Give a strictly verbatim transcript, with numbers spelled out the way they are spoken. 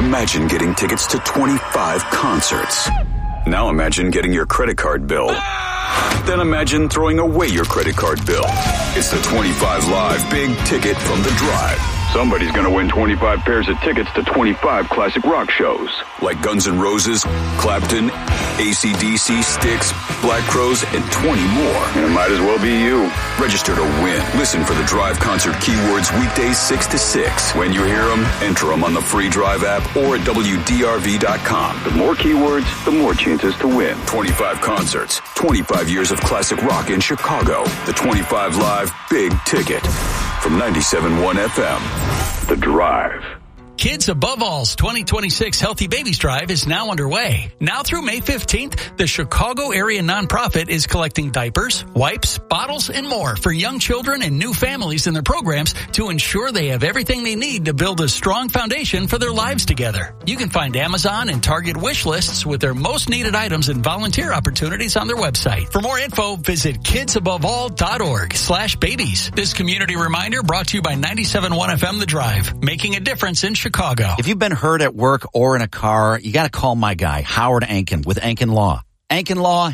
Imagine getting tickets to twenty-five concerts. Now imagine getting your credit card bill. Then imagine throwing away your credit card bill. It's the twenty-five Live Big Ticket from The Drive. Somebody's going to win twenty-five pairs of tickets to twenty-five classic rock shows. Like Guns N' Roses, Clapton, A C D C, Styx, Black Crowes, and twenty more. And it might as well be you. Register to win. Listen for the Drive concert keywords weekdays six to six. When you hear them, enter them on the free Drive app or at W D R V dot com. The more keywords, the more chances to win. twenty-five concerts, twenty-five years of classic rock in Chicago. The twenty-five Live Big Ticket from ninety-seven point one F M. The Drive. Kids Above All's twenty twenty-six Healthy Babies Drive is now underway. Now through May fifteenth, the Chicago area nonprofit is collecting diapers, wipes, bottles, and more for young children and new families in their programs to ensure they have everything they need to build a strong foundation for their lives together. You can find Amazon and Target wish lists with their most needed items and volunteer opportunities on their website. For more info, visit kidsabovall.org slash babies. This community reminder brought to you by ninety-seven point one F M The Drive, making a difference in Chicago. Chicago. If you've been hurt at work or in a car, you got to call my guy, Howard Ankin with Ankin Law. Ankin Law